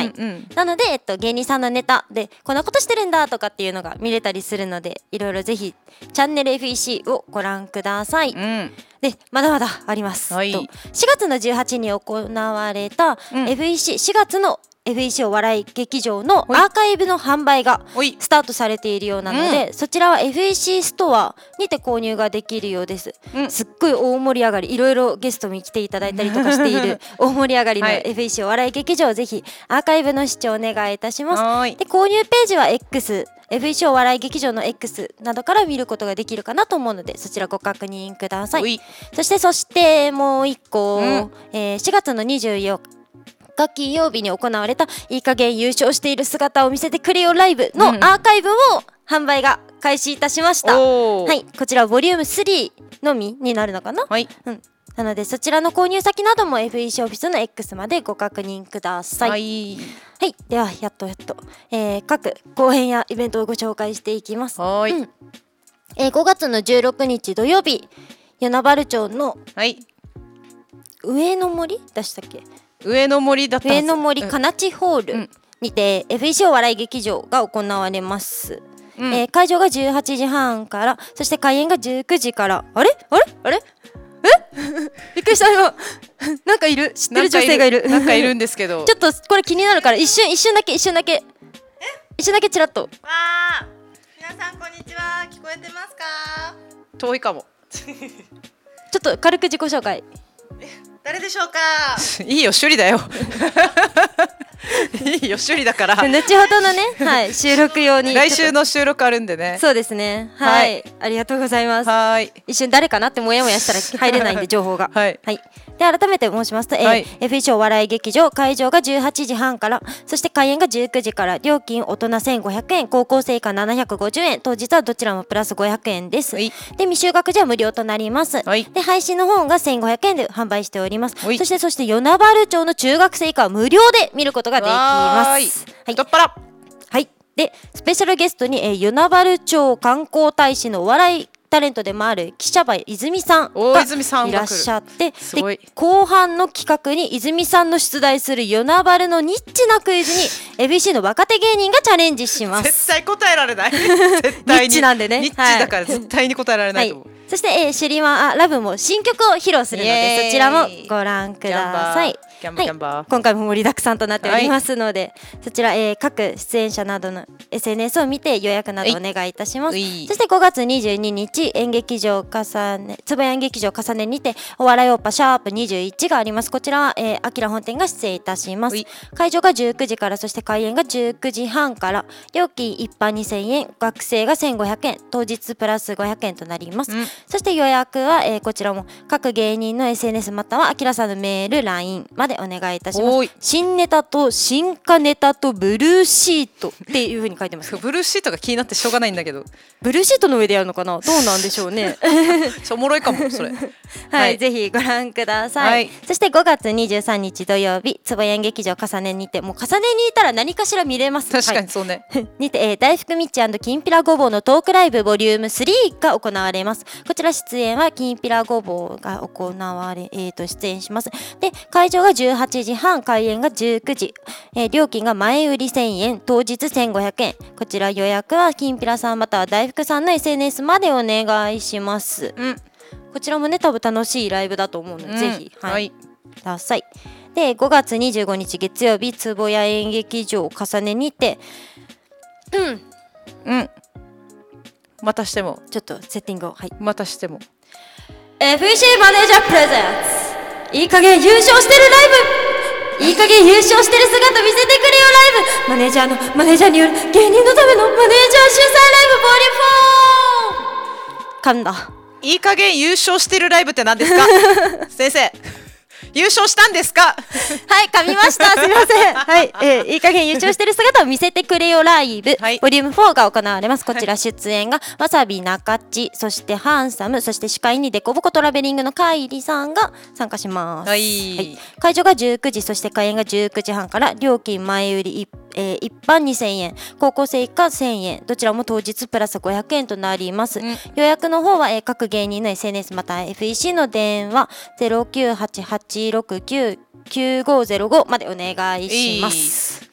。なので、芸人さんのネタでこんなことしてるんだとかっていうのが見れたりするので、いろいろぜひチャンネル FEC をご覧ください。でまだまだあります。4月の18日に行われた FEC4 月のFEC お笑い劇場のアーカイブの販売がスタートされているようなので、そちらは FEC ストアにて購入ができるようです。すっごい大盛り上がり、いろいろゲストに来ていただいたりとかしている大盛り上がりの FEC お笑い劇場、ぜひアーカイブの視聴お願いいたします。で購入ページは FEC お笑い劇場の X などから見ることができるかなと思うので、そちらご確認ください。そしてもう一個、4月の24日金曜日に行われたいい加減優勝している姿を見せてくれよライブのアーカイブも販売が開始いたしました。はい、こちらボリューム3のみになるのかな。なのでそちらの購入先なども FEC オフィスの X までご確認ください。ではやっと、各公演やイベントをご紹介していきます。5月の16日土曜日、与那原町の上野森出したっけ、上野森かなちホールにて FEC お笑い劇場が行われます。会場が18時半から、そして開演が19時から。あれびっくりした。今なんかいる、知ってる女性がいる。 なんかいるんですけどちょっとこれ気になるから一瞬だけちらっと。 わー、皆さんこんにちは、聞こえてますか？ 遠いかもちょっと軽く自己紹介。 誰でしょうか？ いいよ、趣里だよいいよ、趣里だから後ほどのね、収録用に来週の収録あるんでね。 そうですね。はい、ありがとうございます。一瞬誰かなってもやもやしたら入れないんで情報が。で改めて申しますと、FEC お笑い劇場会場が18時半から、そして開演が19時から、料金大人1500円、高校生以下750円、当日はどちらもプラス500円です。で未就学児は無料となります。で配信の方が1500円で販売しております。そして与那原町の中学生以下は無料で見ることができます。でスペシャルゲストに与那原町観光大使のお笑いタレントでもある記者場泉さんがいらっしゃって、で後半の企画に泉さんの出題する与那原のニッチなクイズに FEC の若手芸人がチャレンジします。 絶対答えられない絶対にニッチなんでね、 ニッチだから絶対に答えられないと思う。 そしてシュリマンラブも新曲を披露するので、そちらもご覧ください。今回も盛りだくさんとなっておりますので、そちら各出演者などの SNS を見て予約などお願いいたします。そして5月22日演劇場つばや演劇場重ねにてお笑いオーパシャープ21があります。こちらはアキラ本店が出演いたします。会場が19時から、そして開演が19時半から、料金一般2000円、学生が1500円、当日プラス500円となります。そして予約はこちらも各芸人の SNS またはアキラさんのメール LINE までお願いいたします。新ネタと新歌ネタとブルーシートっていう風に書いてます。 ブルーシートが気になってしょうがないんだけど、 ブルーシートの上でやるのかな、どうなんでしょうねおもろいかもそれぜひご覧ください。そして5月23日土曜日、つばや演劇場重ねにて、もう重ねにいたら何かしら見れます。 確かにそうねにて大福みっち&きんぴらごぼうのトークライブボリューム3が行われます。こちら出演はきんぴらごぼうが行われ、出演します。で会場が18時半、開演が19時、料金が前売り1000円、当日1500円。こちら予約はきんぴらさんまたは大福さんの SNS までお願いします。こちらもね多分楽しいライブだと思うので、ぜひください。で5月25日月曜日、つぼや演劇場重ねにてまたしてもちょっとセッティングをまたしても FEC マネージャープレゼンツ、いい加減優勝してるライブ、いい加減優勝してる姿見せてくれよライブ、マネージャーによる芸人のためのマネージャー主催ライブボリューム4。噛んだ。 いい加減優勝してるライブって何ですか先生、優勝したんですか噛みました、すみませんいい加減優勝してる姿を見せてくれよライブ、ボリューム4が行われます。こちら出演がわさび中地、そしてハンサム、そして司会にデコボコトラベリングのカイリさんが参加します。会場が19時、そして開演が19時半から、料金前売り一般2000円、高校生以下1000円、どちらも当日プラス500円となります。予約の方は各芸人の SNS また FEC の電話 09886999505 までお願いします。